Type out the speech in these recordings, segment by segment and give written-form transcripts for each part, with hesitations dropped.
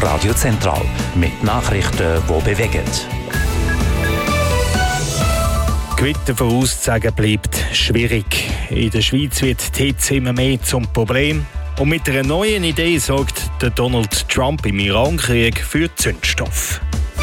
Radio Zentral mit Nachrichten, die bewegen. Gewitter vorauszusagen bleibt schwierig. In der Schweiz wird die Hitze immer mehr zum Problem. Und mit einer neuen Idee sorgt der Donald Trump im Irankrieg für Zündstoff.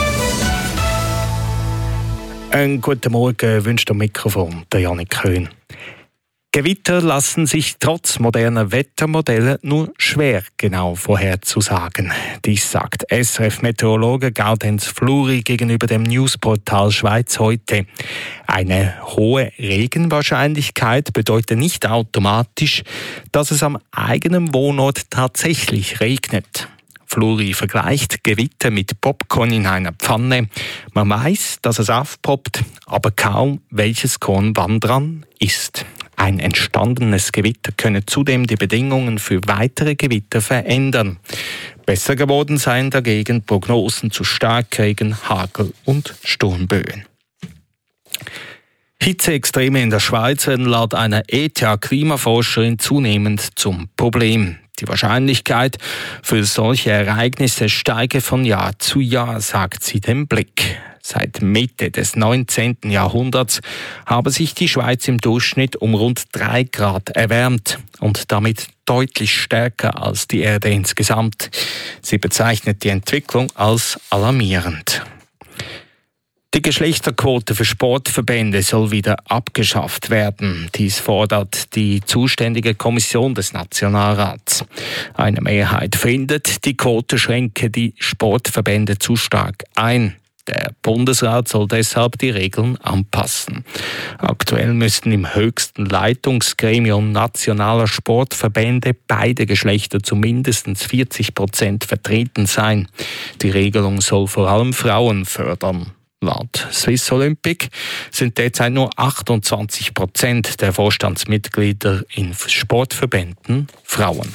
Einen guten Morgen wünscht am Mikrofon der Janik Köhn. Gewitter lassen sich trotz moderner Wettermodelle nur schwer genau vorherzusagen. Dies sagt SRF-Meteorologe Gaudenz Fluri gegenüber dem Newsportal Schweiz heute. Eine hohe Regenwahrscheinlichkeit bedeutet nicht automatisch, dass es am eigenen Wohnort tatsächlich regnet. Fluri vergleicht Gewitter mit Popcorn in einer Pfanne. Man weiß, dass es aufpoppt, aber kaum welches Korn wann dran ist. Ein entstandenes Gewitter könne zudem die Bedingungen für weitere Gewitter verändern. Besser geworden seien dagegen Prognosen zu Starkregen, Hagel und Sturmböen. Hitzeextreme in der Schweiz werden laut einer ETH-Klimaforscherin zunehmend zum Problem. Die Wahrscheinlichkeit für solche Ereignisse steige von Jahr zu Jahr, sagt sie dem Blick. Seit Mitte des 19. Jahrhunderts habe sich die Schweiz im Durchschnitt um rund 3 Grad erwärmt und damit deutlich stärker als die Erde insgesamt. Sie bezeichnet die Entwicklung als alarmierend. Die Geschlechterquote für Sportverbände soll wieder abgeschafft werden. Dies fordert die zuständige Kommission des Nationalrats. Eine Mehrheit findet, die Quote schränke die Sportverbände zu stark ein. Der Bundesrat soll deshalb die Regeln anpassen. Aktuell müssten im höchsten Leitungsgremium nationaler Sportverbände beide Geschlechter zu mindestens 40% vertreten sein. Die Regelung soll vor allem Frauen fördern. Laut Swiss Olympic sind derzeit nur 28% der Vorstandsmitglieder in Sportverbänden Frauen.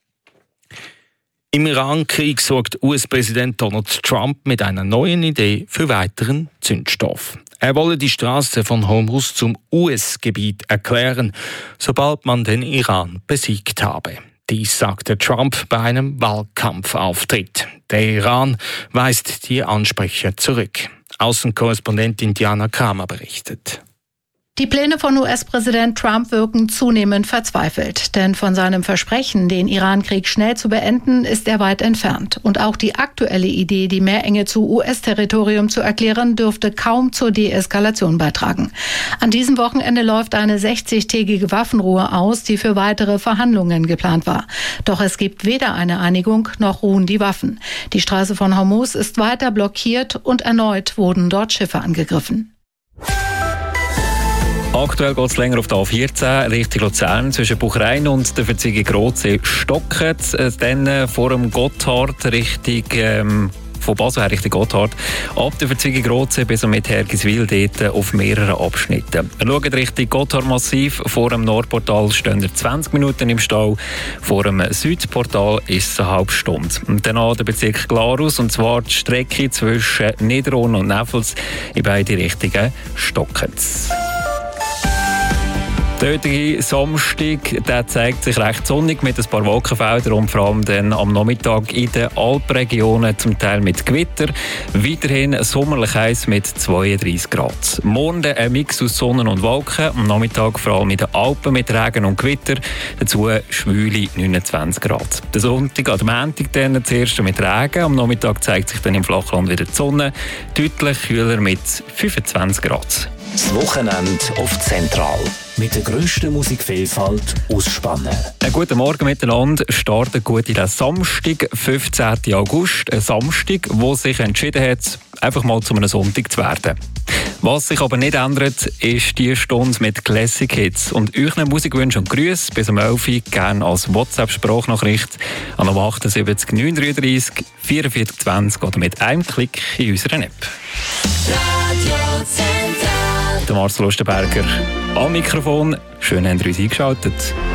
Im Irankrieg sorgt US-Präsident Donald Trump mit einer neuen Idee für weiteren Zündstoff. Er wolle die Straße von Hormuz zum US-Gebiet erklären, sobald man den Iran besiegt habe. Dies sagte Trump bei einem Wahlkampfauftritt. Der Iran weist die Ansprüche zurück. Außenkorrespondentin Diana Kramer berichtet. Die Pläne von US-Präsident Trump wirken zunehmend verzweifelt, denn von seinem Versprechen, den Iran-Krieg schnell zu beenden, ist er weit entfernt. Und auch die aktuelle Idee, die Meerenge zu US-Territorium zu erklären, dürfte kaum zur Deeskalation beitragen. An diesem Wochenende läuft eine 60-tägige Waffenruhe aus, die für weitere Verhandlungen geplant war. Doch es gibt weder eine Einigung, noch ruhen die Waffen. Die Straße von Hormuz ist weiter blockiert und erneut wurden dort Schiffe angegriffen. Aktuell geht es länger auf der A14 Richtung Luzern zwischen Buchrein und der Verzweigung Rotsee stocken. Dann vor dem Gotthard von Basel her Richtung Gotthard. Ab der Verzweigung Rotsee bis und mit Hergiswil dort auf mehreren Abschnitten. Schaut Richtung Gotthard-Massiv. Vor dem Nordportal stehen 20 Minuten im Stau. Vor dem Südportal ist es eine halbe Stunde. Und dann der Bezirk Glarus, und zwar die Strecke zwischen Niederrhein und Neffels in beide Richtungen stocken. Der heutige Samstag, der zeigt sich recht sonnig mit ein paar Wolkenfeldern und vor allem dann am Nachmittag in den Alpregionen zum Teil mit Gewitter. Weiterhin sommerlich heiß mit 32 Grad. Morgen ein Mix aus Sonne und Wolken. Am Nachmittag vor allem in den Alpen mit Regen und Gewitter. Dazu schwüle 29 Grad. Der Sonntag an der Montag dann zuerst mit Regen. Am Nachmittag zeigt sich dann im Flachland wieder die Sonne. Deutlich kühler mit 25 Grad. Das Wochenende auf Zentral. Mit der grössten Musikvielfalt aus Spannen. Guten Morgen miteinander. Starten gut in den Samstag, 15. August. Ein Samstag, der sich entschieden hat, einfach mal zu einem Sonntag zu werden. Was sich aber nicht ändert, ist die Stunde mit Classic Hits. Und euren Musikwünsche und Grüße bis um 11 Uhr gerne als WhatsApp-Sprachnachricht an 78 933 44 20 oder mit einem Klick in unserer App. Radio Zentral. Der Marcel Osterberger am Mikrofon. Schön, habt ihr uns eingeschaltet.